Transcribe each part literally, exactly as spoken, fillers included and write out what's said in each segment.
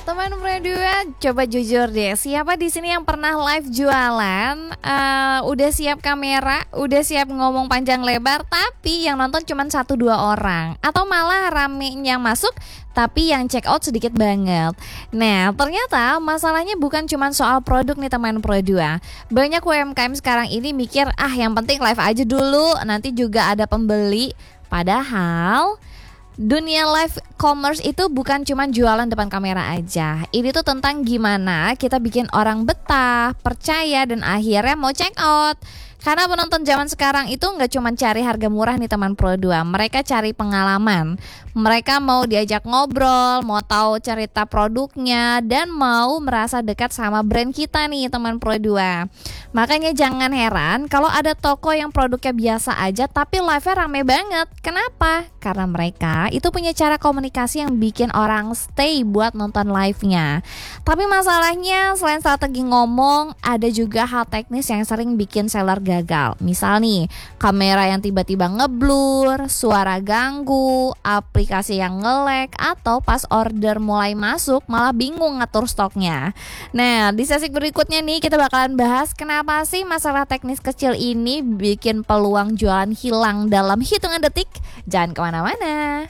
Teman berdua, coba jujur deh, siapa di sini yang pernah live jualan, eh, udah siap kamera, udah siap ngomong panjang lebar, tapi yang nonton cuma satu dua orang, atau malah rame yang masuk, tapi yang check out sedikit banget. Nah, ternyata masalahnya bukan cuma soal produk nih teman Pro dua. Banyak U M K M sekarang ini mikir, ah yang penting live aja dulu, nanti juga ada pembeli. Padahal dunia live commerce itu bukan cuma jualan depan kamera aja. Ini tuh tentang gimana kita bikin orang betah, percaya, dan akhirnya mau check out. Karena penonton zaman sekarang itu nggak cuma cari harga murah nih teman Pro dua, mereka cari pengalaman. Mereka mau diajak ngobrol, mau tahu cerita produknya, dan mau merasa dekat sama brand kita nih teman Pro dua. Makanya jangan heran kalau ada toko yang produknya biasa aja tapi live-nya rame banget. Kenapa? Karena mereka itu punya cara komunikasi yang bikin orang stay buat nonton live-nya. Tapi masalahnya selain strategi ngomong, ada juga hal teknis yang sering bikin seller gagal. Misal nih, kamera yang tiba-tiba ngeblur, suara ganggu, aplikasi yang nge-lag, atau pas order mulai masuk malah bingung ngatur stoknya. Nah, di sesi berikutnya nih kita bakalan bahas kenapa sih masalah teknis kecil ini bikin peluang jualan hilang dalam hitungan detik. Jangan kemana-mana.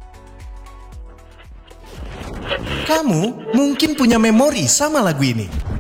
Kamu mungkin punya memori sama lagu ini.